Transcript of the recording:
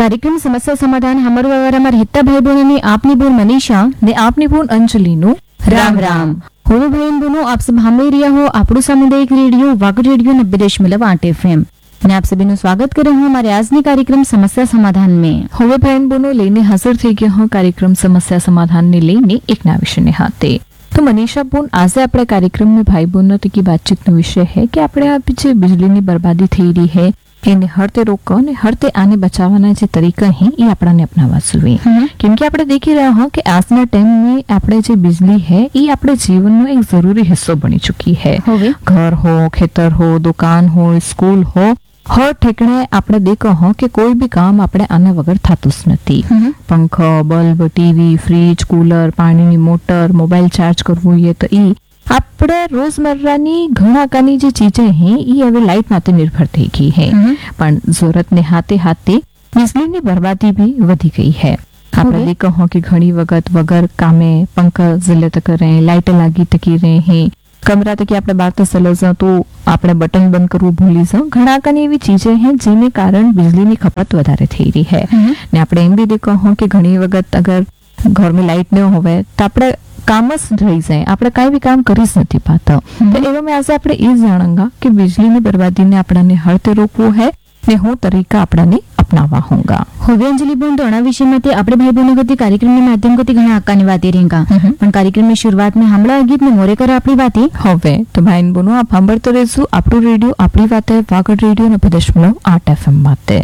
कार्यक्रम समस्या समाधान हमर वगैरह हिता भाई बहनों आपनी बोल मनीषा ने आपनी बोल अंजलि नु राम राम हो भाई बहनों आप सब हमें रिया हो આપણું સામુદાયિક રેડિયો વાગડ રેડિયો 90.8 FM અને આપ સભીનું સ્વાગત કરે હું हमारे આજની કાર્યક્રમ સમસ્યા સમાધાન में હવે ભાઈ બહેનો લઈને હાજર થઈ ગયા હું કાર્યક્રમ સમસ્યા સમાધાન ને લઈને એક નવા વિષય ને હાથે। तो मनीषा बोन आज अपने कार्यक्रम में भाई बहनों की बातचीत विषय है कि આપણે આ પીछे बिजली ની बर्बादी થઈ રહી है એને હરતે રોકવા અને હરતે આને બચાવવાના જે તરીકા હે એ આપણાને અપનાવવા જોઈએ। કેમ કે આપણે દેખી રહ્યા હો કે આજના ટાઈમ में આપણે જે बिजली है એ આપણે જીવનનો એક જરૂરી હિસ્સો બની ચૂકી है। घर हो ખેતર हो दुकान हो स्कूल हो हर ठेकणे આપણે देखो हो कि कोई भी काम આપણે આના વગર થતું જ નથી। पंखो bulb TV fridge cooler पाણીની motor mobile charge કરવું હોય તો ઈ આપણે રોજમર્રાની ઘણા કાની જે ચીજે હે ઈ હવે લાઈટ માથે નિર્ભર થઈ ગઈ है। પણ જરૂરતને હાથે હાથે बिजलीની बर्बादी भी વધી ગઈ है। આપણે देखो हो कि घणी वक्त वगर कामे पंखा जले तक रहे लाइट लागी तकी रहे हैं कमरा तक આપણે बात चलो जाओ तो આપણે बटन बंद करવું ભૂલી જાઓ। ઘણા કાની એવી ચીજે હે જેને કારણ बिजलीની ખપત વધારે થઈ રહી है ને આપણે એમ भी देखो हो कि ઘણી વખત अगर घर में लाइट न होवे तो આપણે काम જ રહી જાય આપણે કાઈ भी काम કરી જ નથી પાતા। તો એવા में આજે આપણે એ જાણાંગા कि बिजलीની बर्बादीને આપણાને હળતે રોકવું है ને હું તરીકા આપણાને अपनावा होगा। હવે અંજલિ બોન તો વિષય में આપણે ભાઈ બહેનો ગતિ કાર્યक्रम के माध्यम गति घણા હક્કાની વાતે રેંગા પણ કાર્યक्रम में शुरुआत में हमला गीत में मोरे कर આપણી વાતે હવે તો ભાઈ બહેનો આપ સાંભળતો રહેજો આપણું રેડિયો આપણી વાતે વાગડ રેડિયો 90.8 FM માતે।